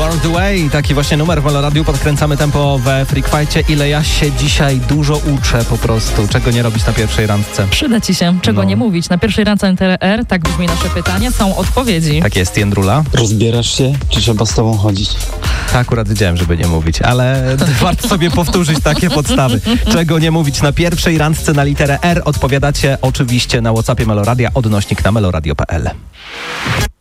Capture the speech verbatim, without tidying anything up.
World Away. Taki właśnie numer w Meloradiu. Podkręcamy tempo we Freak Fightie. Ile ja się dzisiaj dużo uczę po prostu. Czego nie robić na pierwszej randce. Przyda ci się, czego No. nie mówić. Na pierwszej randce N T R, tak brzmi nasze pytanie, są odpowiedzi. Tak jest, Jędrula. Rozbierasz się, czy trzeba z tobą chodzić? Akurat wiedziałem, żeby nie mówić, ale warto sobie powtórzyć takie podstawy. Czego nie mówić na pierwszej randce na literę R? Odpowiadacie oczywiście na WhatsAppie Meloradia, odnośnik na meloradio kropka p l.